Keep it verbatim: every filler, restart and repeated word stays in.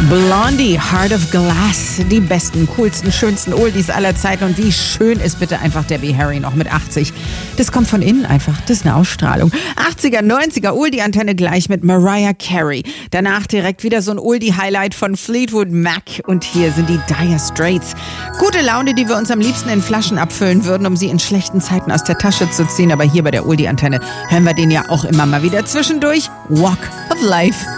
Blondie, Heart of Glass, die besten, coolsten, schönsten Oldies aller Zeiten. Und wie schön ist bitte einfach Debbie Harry noch mit achtzig. Das kommt von innen einfach, das ist eine Ausstrahlung. achtziger, neunziger Oldie-Antenne gleich mit Mariah Carey. Danach direkt wieder so ein Oldie-Highlight von Fleetwood Mac. Und hier sind die Dire Straits. Gute Laune, die wir uns am liebsten in Flaschen abfüllen würden, um sie in schlechten Zeiten aus der Tasche zu ziehen. Aber hier bei der Oldie-Antenne hören wir den ja auch immer mal wieder zwischendurch. Walk of Life.